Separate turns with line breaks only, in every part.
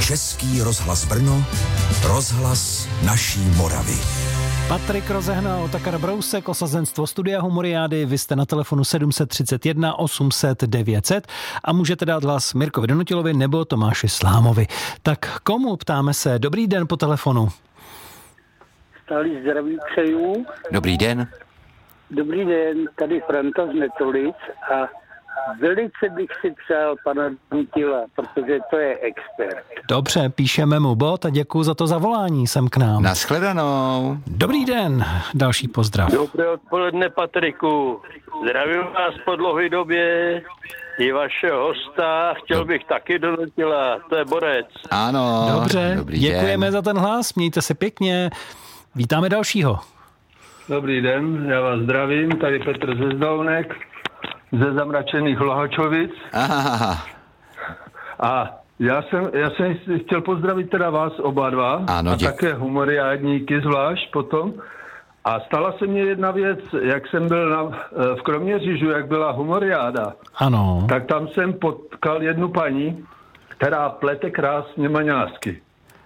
Český rozhlas Brno, rozhlas naší Moravy.
Patrik rozehnal Otakar Brousek, osazenstvo Studia Humoriády, vy jste na telefonu 731 800 900 a můžete dát hlas Mirkovi Donutilovi nebo Tomáši Slámovi. Tak komu, ptáme se, dobrý den po telefonu.
Stálý zdraví přeju.
Dobrý den.
Dobrý den, tady Franta z Netolic a velice bych si přál pana Donutila, protože to je expert.
Dobře, píšeme mu bod a děkuji za to zavolání sem k nám.
Nashledanou.
Dobrý den, další pozdrav.
Dobré odpoledne, Patriku. Zdravím vás po dlouhé době i vašeho hosta. Chtěl bych taky Donutila, to je borec.
Ano.
Dobře,
dobrý
děkujeme
den.
za ten hlas, mějte se pěkně. Vítáme dalšího.
Dobrý den, já vás zdravím, tady Petr Zezdovnek ze zamračených Lohačovic.
Aha.
A já jsem chtěl pozdravit teda vás oba dva.
Ano,
a také humoriádníky zvlášť potom. A stala se mně jedna věc, jak jsem byl v Kroměříži, jak byla humoriáda.
Ano.
Tak tam jsem potkal jednu paní, která plete krásně maňásky.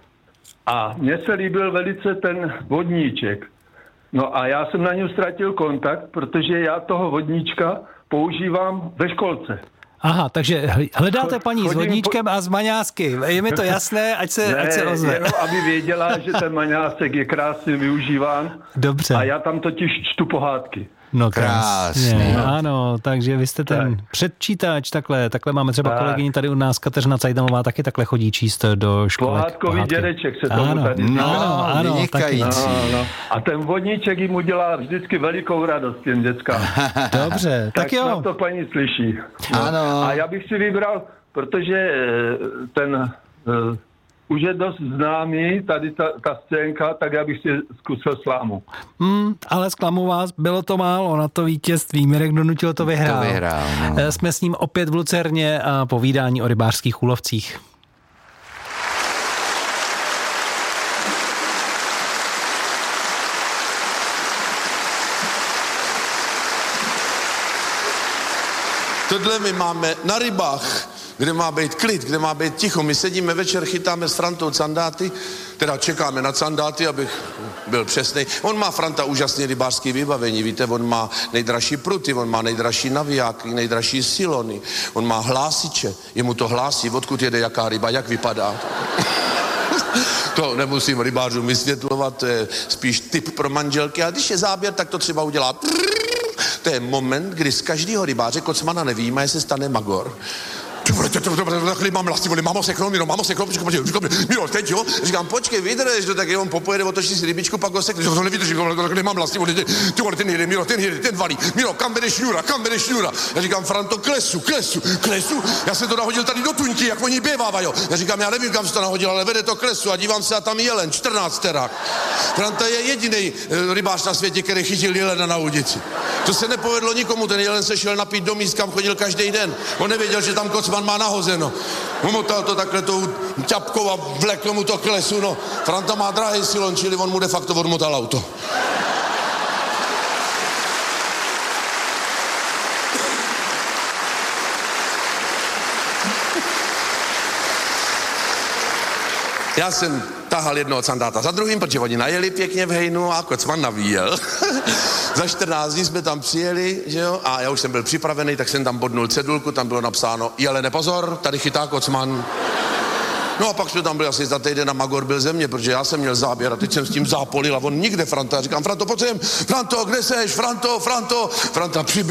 A mně se líbil velice ten vodníček. No a já jsem na něj ztratil kontakt, protože já toho vodníčka používám ve školce.
Aha, takže hledáte paní s vodníčkem a s maňásky. Je mi to jasné, ať se ozve.
Jenom aby věděla, že ten maňásek je krásně využíván.
Dobře.
A já tam totiž čtu pohádky.
No
Krásně.
no. Ano, takže vy jste ten předčítač, takhle máme třeba kolegyni tady u nás, Kateřina Cajdalová, taky takhle chodí číst do školy.
Pohádkový dědeček se tomu tady
ano,
vynikající.
No. A ten vodníček jim udělá vždycky velikou radost těm dětskám.
Dobře, tak jo.
Tak to paní slyší. No.
Ano.
A já bych si vybral, protože ten už je dost známý, tady ta scénka, tak já bych si zkusil Slámu.
Ale zklamu vás, bylo to málo na to vítězství. Mirek Donutil to vyhrál.
No.
Jsme s ním opět v Lucerně a povídání o rybářských úlovcích.
Tohle my máme na rybách, kde má být klid, kde má být ticho. My sedíme večer, chytáme s Frantou candáty, teda čekáme na candáty, abych byl přesnej. On má, Franta, úžasný rybářský vybavení, víte, on má nejdražší pruty, on má nejdražší navijáky, nejdražší silony, on má hlásiče, jemu to hlásí, odkud jede jaká ryba, jak vypadá. To nemusím rybářům vysvětlovat, to je spíš tip pro manželky, a když je záběr, tak to třeba udělá. To je moment, kdy z každého rybáře kocmana nevyjímaje se stane magor. Mám lasti, mámo seknou, Miro, teď jo, říkám, počkej, vydrž, tak on popojede, otočí si rybičku, pak ho sekne, to nevydrží, nemám lasti, ten jede, Miro, ten valí, Miro, kam bere šňůra, já říkám, Franto, klesu, já jsem to nahodil tady do tuňky, jak oni běvávají, já říkám, já nevím, kam jsi to nahodil, ale vede to klesu a dívám se a tam jelen, 14 terák. Franta je jediný rybář na světě, který chytil jelena na udici. To se nepovedlo nikomu, ten jelen se šel napít do míst, kam chodil každý den, on nevěděl, že tam kocman má nahozeno. Umotal to takhle tou ťapkou a vlekl mu to k lesu, no. Franta má drahý silon, čili on mu de facto odmotal auto. Já jsem tahal jednoho candáta za druhým, protože oni najeli pěkně v hejnu a kocman navíjel. Za 14 dní jsme tam přijeli, že jo, a já už jsem byl připravený, tak jsem tam bodnul cedulku, tam bylo napsáno, jelene pozor, tady chytá kocman. No a pak jsme tam byli asi za týden a magor byl ze mě, protože já jsem měl záběr a teď jsem s tím zápolil a on nikde, Franta. Říkám, Franto, pojď sem, Franto, kde seš, Franto, Franta,